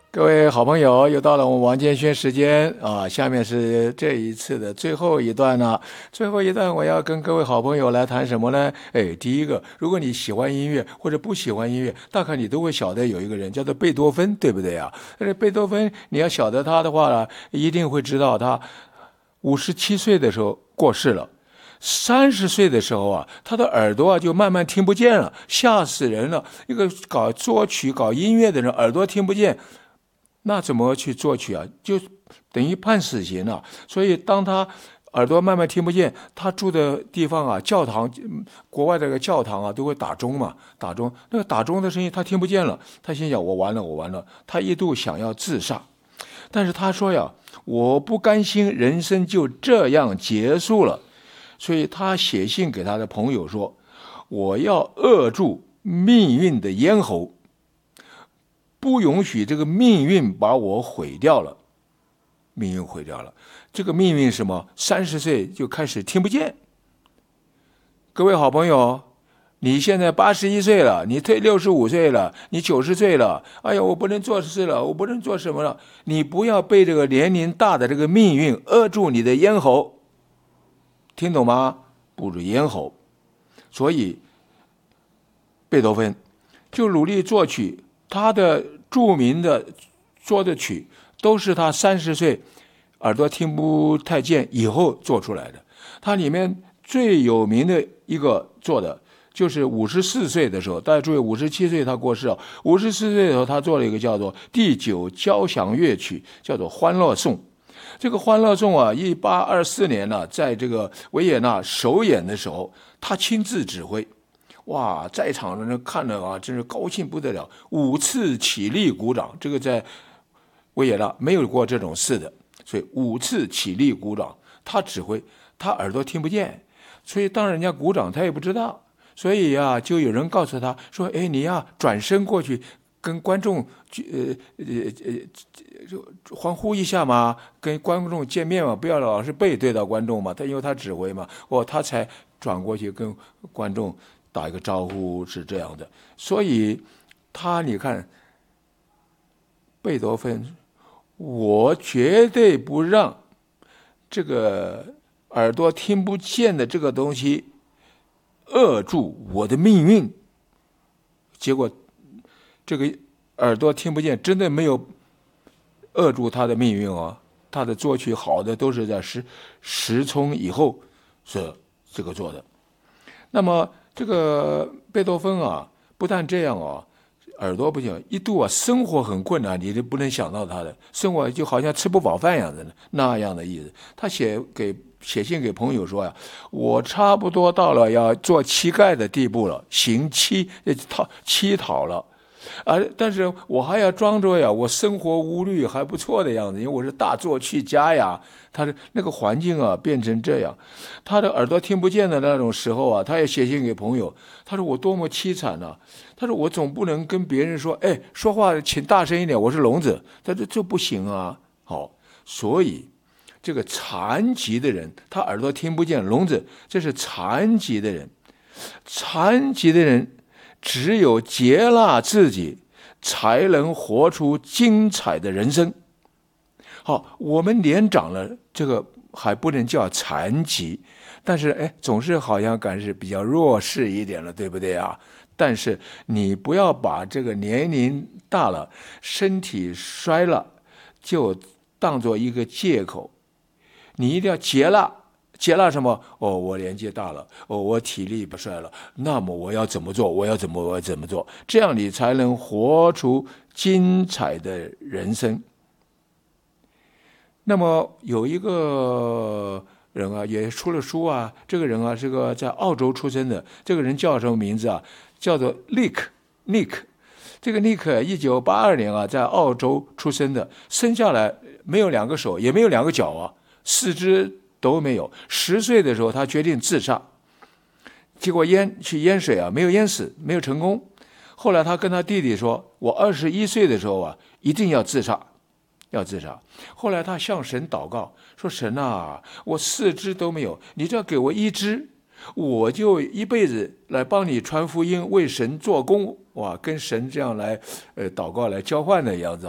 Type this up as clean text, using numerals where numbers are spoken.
各位好朋友，又到了我们王建轩时间啊！下面是这一次的最后一段了。最后一段，我要跟各位好朋友来谈什么呢？哎，第一个，如果你喜欢音乐或者不喜欢音乐，大概你都会晓得有一个人叫做贝多芬，对不对啊？但是贝多芬，你要晓得他的话呢，一定会知道他57岁的时候过世了。30岁的时候啊，他的耳朵就慢慢听不见了，吓死人了！一个搞作曲、搞音乐的人，耳朵听不见。那怎么去作曲啊？就等于判死刑了。所以当他耳朵慢慢听不见，他住的地方啊，教堂，国外这个教堂啊，都会打钟嘛，打钟，那个打钟的声音他听不见了。他心想：我完了，我完了。他一度想要自杀，但是他说呀，我不甘心人生就这样结束了，所以他写信给他的朋友说：我要扼住命运的咽喉。不允许这个命运把我毁掉了，命运毁掉了。这个命运是什么？30岁就开始听不见。各位好朋友，你现在81岁了，你65岁了，你90岁了，哎呀，我不能做事了，我不能做什么了。你不要被这个年龄大的这个命运扼住你的咽喉，听懂吗？捂住咽喉。所以贝多芬就努力作曲。他的著名的作的曲都是他30岁耳朵听不太见以后做出来的。他里面最有名的一个做的就是54岁的时候，大家注意57岁他过世了，54岁的时候他做了一个叫做第9交响乐曲，叫做《欢乐颂》。这个《欢乐颂》啊，1824年呢，在这个维也纳首演的时候，他亲自指挥。哇，在场的人看了啊，真是高兴不得了，5次起立鼓掌，这个在维也纳没有过这种事的，所以5次起立鼓掌，他指挥，他耳朵听不见，所以当人家鼓掌他也不知道，所以啊，就有人告诉他说：“哎，你呀，转身过去跟观众欢呼一下嘛，跟观众见面嘛，不要老是背对到观众嘛。”他因为他指挥嘛，他才转过去跟观众打一个招呼，是这样的。所以你看贝多芬，我绝对不让这个耳朵听不见的这个东西扼住我的命运。结果这个耳朵听不见真的没有扼住他的命运哦。他的作曲好的都是在时冲以后是这个做的。那么这个贝多芬啊，不但这样啊，耳朵不行，一度啊生活很困难，你就不能想到他的生活就好像吃不饱饭一样的那样的意思。他写信给朋友说呀，我差不多到了要做乞丐的地步了，行乞讨了。但是我还要装着呀，我生活无虑还不错的样子，因为我是大作曲家呀。他的那个环境啊变成这样，他的耳朵听不见的那种时候啊，他也写信给朋友，他说我多么凄惨啊！他说我总不能跟别人说，哎，说话请大声一点，我是聋子。他说这不行啊。好，所以这个残疾的人，他耳朵听不见，聋子，这是残疾的人。残疾的人只有接纳自己，才能活出精彩的人生。好，我们年长了，这个还不能叫残疾，但是总是好像感觉比较弱势一点了，对不对啊？但是你不要把这个年龄大了，身体衰了，就当做一个借口。你一定要接纳。接纳什么？我年纪大了，我体力不衰了，那么我要怎么做？我要怎么做？这样你才能活出精彩的人生。那么有一个人啊，也出了书啊，这个人啊是个在澳洲出生的，这个人叫什么名字啊？叫做 Nick。这个 Nick 1982年啊，在澳洲出生的，生下来没有2个手，也没有2个脚啊，4肢都没有。10岁的时候，他决定自杀，结果去淹水啊，没有淹死，没有成功。后来他跟他弟弟说：“我21岁的时候啊，一定要自杀。”后来他向神祷告说：“神啊，我4肢都没有，你只要给我1只，我就一辈子来帮你传福音，为神做工。”哇，跟神这样来祷告来交换的样子。